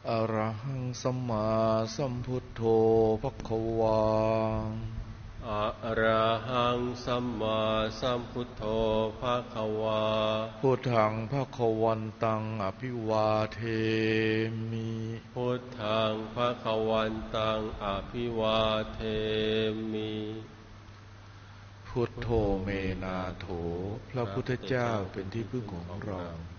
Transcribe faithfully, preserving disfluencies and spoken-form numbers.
อะระหังสัมมาสัมพุทโธภควาอะระหังสัมมาสัมพุทโธภควาพุทธังภควันตังอภิวาเทมิพุทธังภควันตังอภิวาเทมิพุทโธเมนาโถพระพุทธเจ้าเป็นที่พึ่งของเรา